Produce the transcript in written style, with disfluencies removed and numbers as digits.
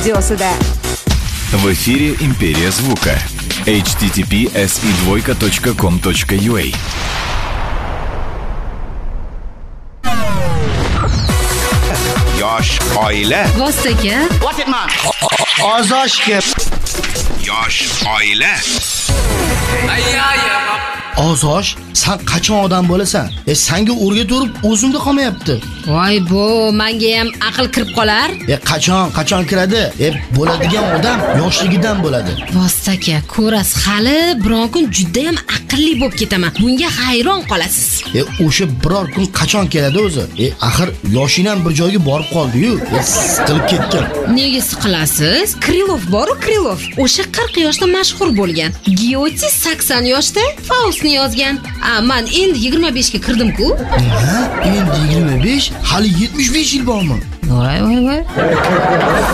radiosida. В эфире «Империя звука». http://com.ua. Yosh oila. Vostoka. What it man? Ozoshga. Yosh oila. Ozosh, sen qachon odam bo'lasan? Senga o'rgaturib o'zimda qolmayapti. Voy bu, menga ham aql kirib qolar. Qachon kiradi? Bo'ladigan odam yoshligidan bo'ladi. Vostoka, ko'rasiz, hali biron kun juda ham aqlli bo'lib ketaman. Bunga hayron qolasiz. O'sha biror kun qachon keladi o'zi? Axir yoshingdan bir joyga borib qoldi-yu, siqilib ketgan. Nega siqilasiz? Krylov bor-ku, Krylov. O'sha 40 yoshda mashhur bo'lgan. Gyote 80 yoshda Faustni yozgan. Men endi 25 ga kirdim-ku. Endi 25, hali 75 yil bormi? Voy.